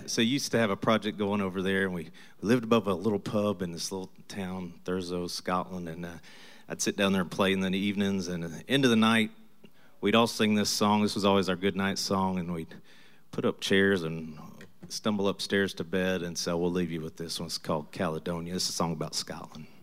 so used to have a project going over there, and we lived above a little pub in this little town, Thurso, Scotland, and I'd sit down there and play in the evenings, and at the end of the night, we'd all sing this song. This was always our good night song, and we'd put up chairs and stumble upstairs to bed, and so we'll leave you with this one. It's called Caledonia. It's a song about Scotland.